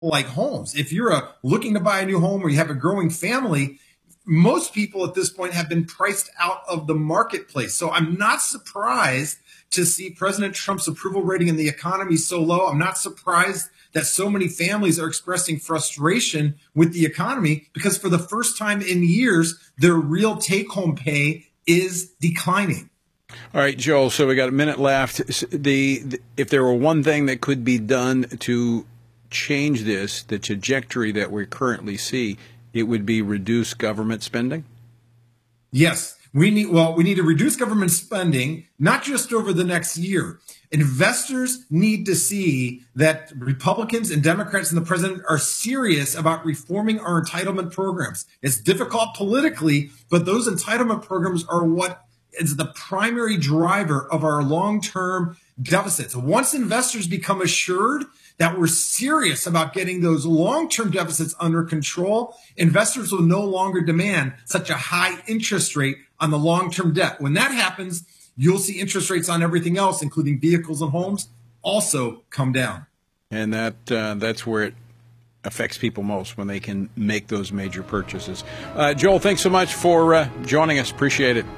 like homes. If you're looking to buy a new home or you have a growing family, most people at this point have been priced out of the marketplace. So I'm not surprised to see President Trump's approval rating in the economy so low. I'm not surprised that so many families are expressing frustration with the economy, because for the first time in years, their real take-home pay is declining. All right, Joel, so we got a minute left. If there were one thing that could be done to change this, the trajectory that we currently see, it would be reduce government spending? Yes. We need to reduce government spending, not just over the next year. Investors need to see that Republicans and Democrats and the president are serious about reforming our entitlement programs. It's difficult politically, but those entitlement programs are what is the primary driver of our long-term deficits. Once investors become assured that we're serious about getting those long-term deficits under control, investors will no longer demand such a high interest rate on the long-term debt. When that happens, you'll see interest rates on everything else, including vehicles and homes, also come down. And that's where it affects people most, when they can make those major purchases. Joel, thanks so much for joining us. Appreciate it.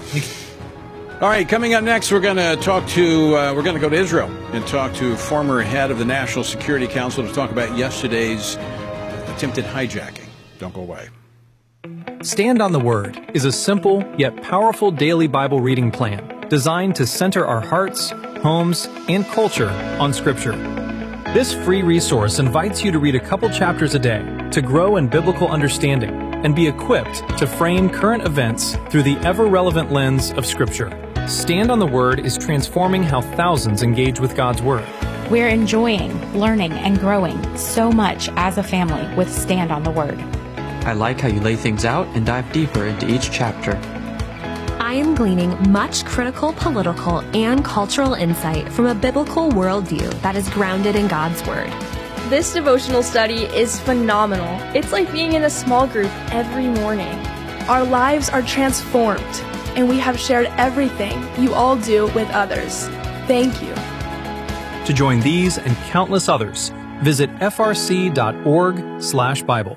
All right, coming up next, we're going to go to Israel and talk to former head of the National Security Council to talk about yesterday's attempted hijacking. Don't go away. Stand on the Word is a simple yet powerful daily Bible reading plan designed to center our hearts, homes, and culture on Scripture. This free resource invites you to read a couple chapters a day to grow in biblical understanding and be equipped to frame current events through the ever-relevant lens of Scripture. Stand on the Word is transforming how thousands engage with God's Word. We're enjoying, learning, and growing so much as a family with Stand on the Word. I like how you lay things out and dive deeper into each chapter. I am gleaning much critical political and cultural insight from a biblical worldview that is grounded in God's Word. This devotional study is phenomenal. It's like being in a small group every morning. Our lives are transformed, and we have shared everything you all do with others. Thank you. To join these and countless others, visit frc.org/Bible.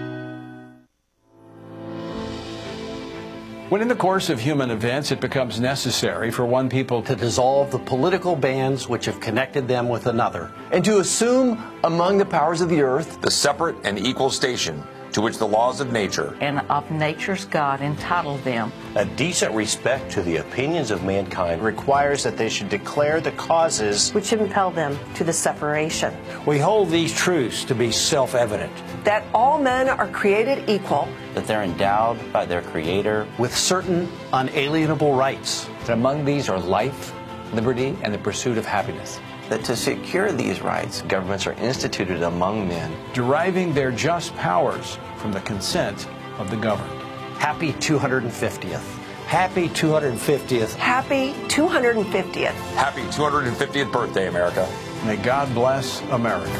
When in the course of human events it becomes necessary for one people to dissolve the political bands which have connected them with another, and to assume among the powers of the earth the separate and equal station to which the laws of nature and of nature's God entitled them. A decent respect to the opinions of mankind requires that they should declare the causes which impel them to the separation. We hold these truths to be self-evident. That all men are created equal. That they're endowed by their Creator with certain unalienable rights. That among these are life, liberty, and the pursuit of happiness. That to secure these rights, governments are instituted among men, deriving their just powers from the consent of the governed. Happy 250th. Happy 250th. Happy 250th. Happy 250th birthday, America. May God bless America.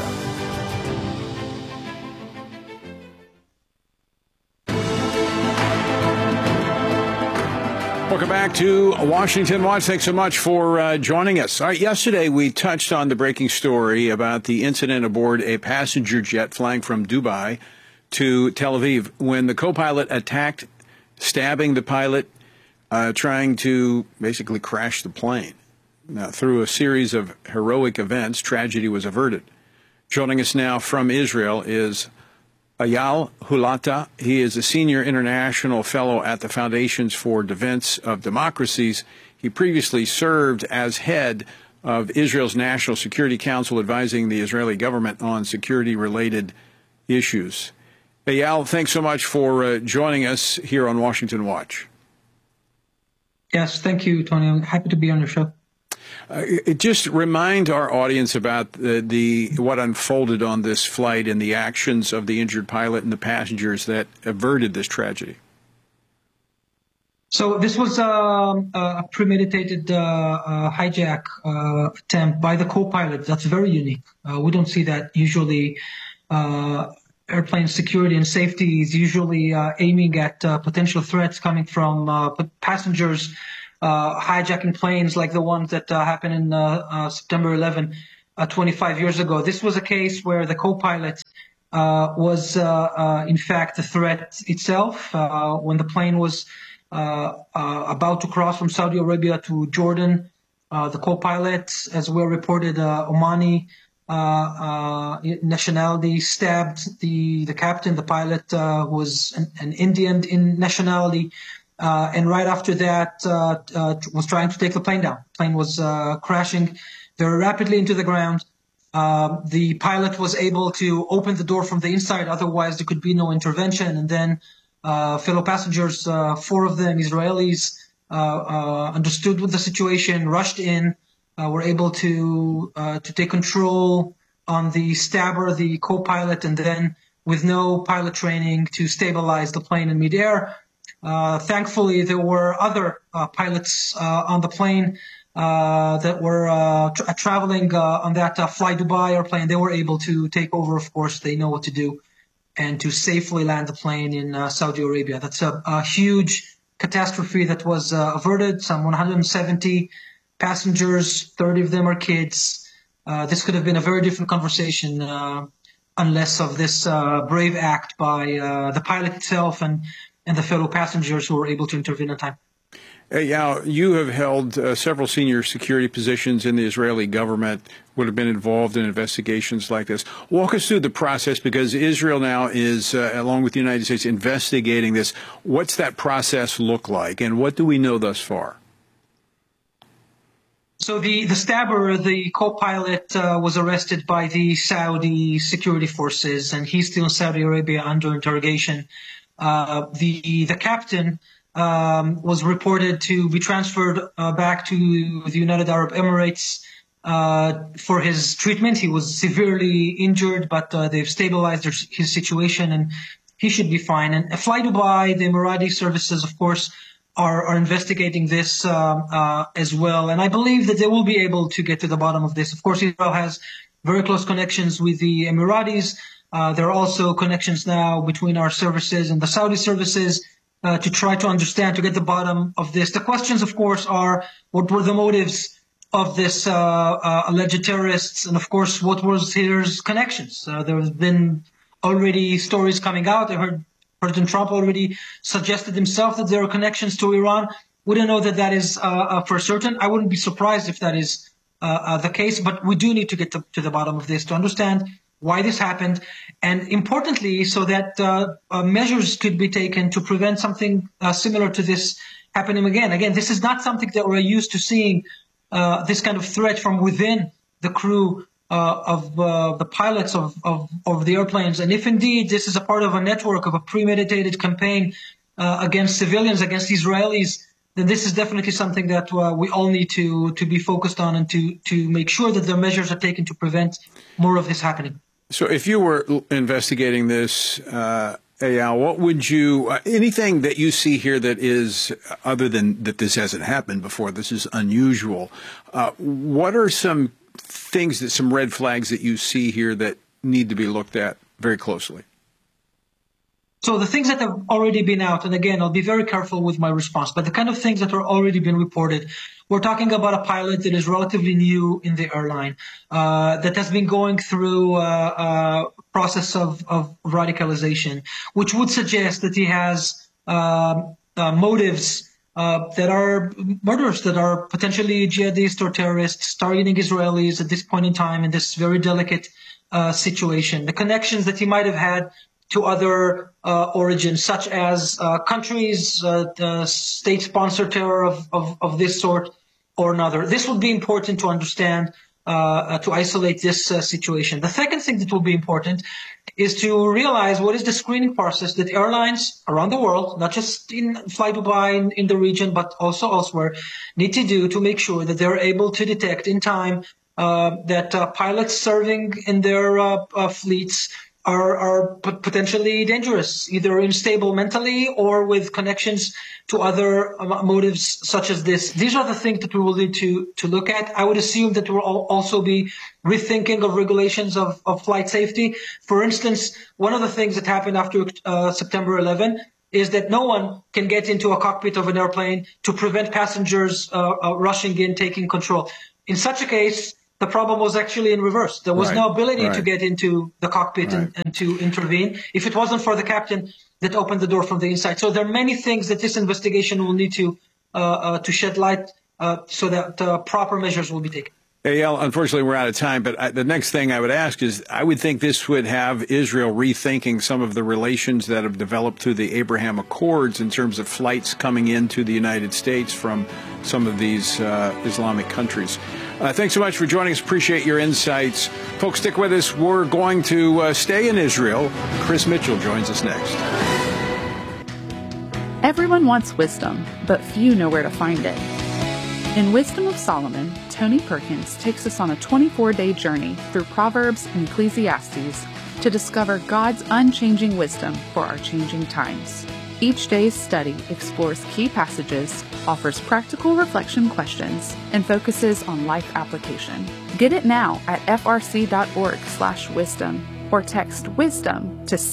Welcome back to Washington Watch. Thanks so much for joining us. All right, yesterday we touched on the breaking story about the incident aboard a passenger jet flying from Dubai to Tel Aviv when the co-pilot attacked, stabbing the pilot, trying to basically crash the plane. Now, through a series of heroic events, tragedy was averted. Joining us now from Israel is Eyal Hulata. He is a senior international fellow at the Foundations for Defense of Democracies. He previously served as head of Israel's National Security Council, advising the Israeli government on security-related issues. Eyal, thanks so much for joining us here on Washington Watch. Yes, thank you, Tony. I'm happy to be on your show. Just remind our audience about what unfolded on this flight and the actions of the injured pilot and the passengers that averted this tragedy. So this was a premeditated hijack attempt by the co-pilot. That's very unique. We don't see that usually. Airplane security and safety is usually aiming at potential threats coming from passengers hijacking planes like the ones that happened in September 11. 25 years ago. This was a case where the co-pilot was in fact the threat itself. When the plane was about to cross from Saudi Arabia to Jordan, the co-pilot, as well reported, Omani nationality, stabbed the captain, the pilot, who was an Indian in nationality, and right after that was trying to take the plane down. The plane was crashing very rapidly into the ground. The pilot was able to open the door from the inside, otherwise there could be no intervention. And then fellow passengers, 4 of them, Israelis, understood with the situation, rushed in, were able to take control on the stabber, the co-pilot, and then with no pilot training to stabilize the plane in midair. Thankfully, there were other pilots on the plane that were traveling on that Fly Dubai airplane. They were able to take over, of course. They know what to do, and to safely land the plane in Saudi Arabia. That's a huge catastrophe that was averted. Some 170 passengers, 30 of them are kids. This could have been a very different conversation unless of this brave act by the pilot itself and the fellow passengers who were able to intervene in time. Eyal, you have held several senior security positions in the Israeli government, would have been involved in investigations like this. Walk us through the process, because Israel now is, along with the United States, investigating this. What's that process look like, and what do we know thus far? So the stabber, the co-pilot, was arrested by the Saudi security forces, and he's still in Saudi Arabia under interrogation. The captain was reported to be transferred back to the United Arab Emirates for his treatment. He was severely injured, but they've stabilized his situation, and he should be fine. And Fly Dubai, the Emirati services, of course, are investigating this as well. And I believe that they will be able to get to the bottom of this. Of course, Israel has very close connections with the Emiratis. There are also connections now between our services and the Saudi services to try to understand, to get the bottom of this. The questions, of course, are what were the motives of this alleged terrorists, and of course, what was his connections? There have been already stories coming out. I heard President Trump already suggested himself that there are connections to Iran. We don't know that that is for certain. I wouldn't be surprised if that is the case, but we do need to get to the bottom of this to understand why this happened, and importantly, so that measures could be taken to prevent something similar to this happening again. Again, this is not something that we're used to seeing, this kind of threat from within the crew of the pilots of the airplanes. And if indeed this is a part of a network, of a premeditated campaign against civilians, against Israelis, then this is definitely something that we all need to be focused on, and to make sure that the measures are taken to prevent more of this happening. So if you were investigating this, Eyal, what would you, anything that you see here that is, other than that this hasn't happened before, this is unusual, what are some things, some red flags that you see here that need to be looked at very closely? So the things that have already been out, and again, I'll be very careful with my response, but the kind of things that are already been reported, we're talking about a pilot that is relatively new in the airline, that has been going through a process of radicalization, which would suggest that he has motives that are murderous, that are potentially jihadists or terrorists targeting Israelis at this point in time in this very delicate situation. The connections that he might have had to other origins, such as countries, state-sponsored terror of this sort or another. This would be important to understand, to isolate this situation. The second thing that will be important is to realize what is the screening process that airlines around the world, not just in Fly Dubai in the region, but also elsewhere, need to do to make sure that they're able to detect in time that pilots serving in their fleets are potentially dangerous, either unstable mentally or with connections to other motives such as this. These are the things that we will need to look at. I would assume that we'll also be rethinking of regulations of flight safety. For instance, one of the things that happened after September 11 is that no one can get into a cockpit of an airplane to prevent passengers rushing in, taking control. In such a case, the problem was actually in reverse. There was no ability to right. get into the cockpit and to intervene if it wasn't for the captain that opened the door from the inside. So there are many things that this investigation will need to shed light so that proper measures will be taken. Eyal, unfortunately, we're out of time, but the next thing I would ask is, I would think this would have Israel rethinking some of the relations that have developed through the Abraham Accords in terms of flights coming into the United States from some of these Islamic countries. Thanks so much for joining us. Appreciate your insights. Folks, stick with us. We're going to stay in Israel. Chris Mitchell joins us next. Everyone wants wisdom, but few know where to find it. In Wisdom of Solomon, Tony Perkins takes us on a 24-day journey through Proverbs and Ecclesiastes to discover God's unchanging wisdom for our changing times. Each day's study explores key passages, offers practical reflection questions, and focuses on life application. Get it now at frc.org/wisdom or text WISDOM to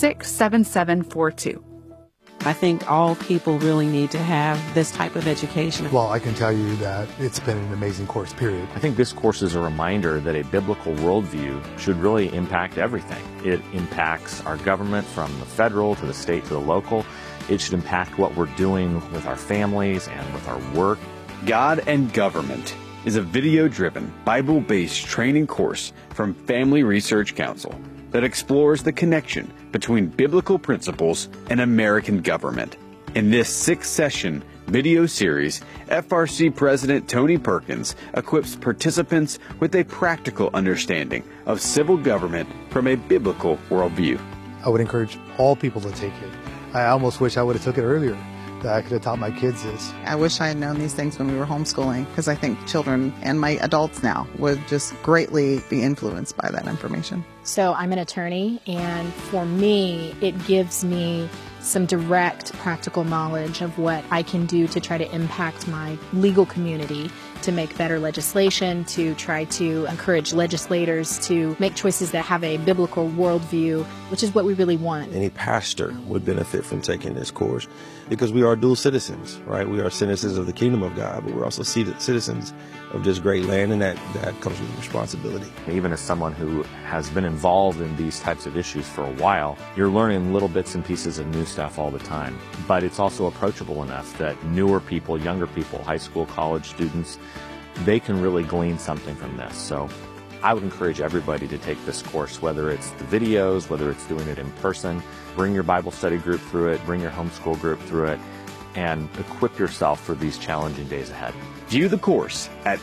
67742. I think all people really need to have this type of education. Well, I can tell you that it's been an amazing course, period. I think this course is a reminder that a biblical worldview should really impact everything. It impacts our government from the federal to the state to the local. It should impact what we're doing with our families and with our work. God and Government is a video-driven, Bible-based training course from Family Research Council that explores the connection between biblical principles and American government. In this 6-session video series, FRC President Tony Perkins equips participants with a practical understanding of civil government from a biblical worldview. I would encourage all people to take it. I almost wish I would have took it earlier, that I could have taught my kids this. I wish I had known these things when we were homeschooling, because I think children and my adults now would just greatly be influenced by that information. So I'm an attorney, and for me, it gives me some direct practical knowledge of what I can do to try to impact my legal community, to make better legislation, to try to encourage legislators to make choices that have a biblical worldview, which is what we really want. Any pastor would benefit from taking this course because we are dual citizens, right? We are citizens of the kingdom of God, but we're also citizens of this great land, and that comes with responsibility. Even as someone who has been involved in these types of issues for a while, you're learning little bits and pieces of new stuff all the time. But it's also approachable enough that newer people, younger people, high school, college students, they can really glean something from this. So I would encourage everybody to take this course, whether it's the videos, whether it's doing it in person. Bring your Bible study group through it, bring your homeschool group through it, and equip yourself for these challenging days ahead. View the course at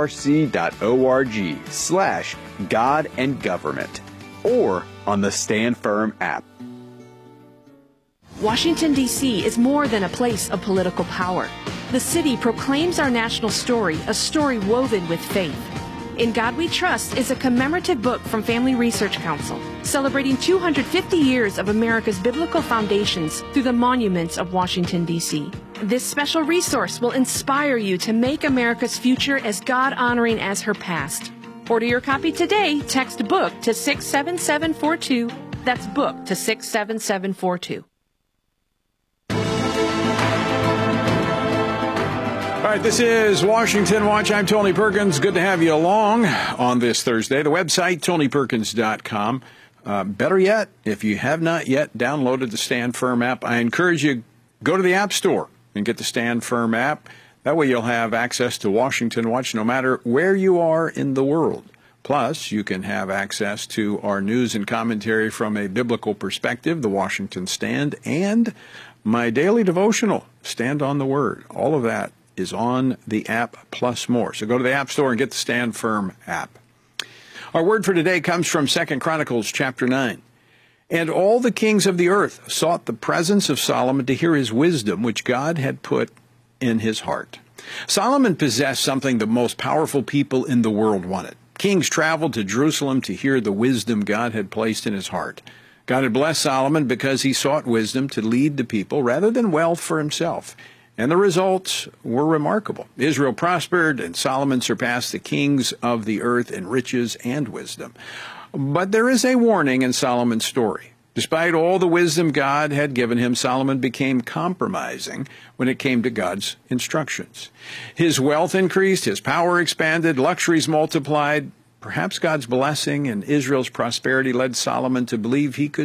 frc.org/God and Government or on the Stand Firm app. Washington, D.C. is more than a place of political power. The city proclaims our national story, a story woven with faith. In God We Trust is a commemorative book from Family Research Council, celebrating 250 years of America's biblical foundations through the monuments of Washington, D.C. This special resource will inspire you to make America's future as God-honoring as her past. Order your copy today. Text BOOK to 67742. That's BOOK to 67742. All right, this is Washington Watch. I'm Tony Perkins. Good to have you along on this Thursday. The website, TonyPerkins.com. Better yet, if you have not yet downloaded the Stand Firm app, I encourage you, go to the App Store and get the Stand Firm app. That way you'll have access to Washington Watch no matter where you are in the world. Plus, you can have access to our news and commentary from a biblical perspective, the Washington Stand, and my daily devotional, Stand on the Word. All of that is on the app plus more. So go to the App Store and get the Stand Firm app. Our word for today comes from 2 Chronicles chapter 9. And all the kings of the earth sought the presence of Solomon to hear his wisdom, which God had put in his heart. Solomon possessed something the most powerful people in the world wanted. Kings traveled to Jerusalem to hear the wisdom God had placed in his heart. God had blessed Solomon because he sought wisdom to lead the people rather than wealth for himself. And the results were remarkable. Israel prospered, and Solomon surpassed the kings of the earth in riches and wisdom. But there is a warning in Solomon's story. Despite all the wisdom God had given him, Solomon became compromising when it came to God's instructions. His wealth increased, his power expanded, luxuries multiplied. Perhaps God's blessing and Israel's prosperity led Solomon to believe he could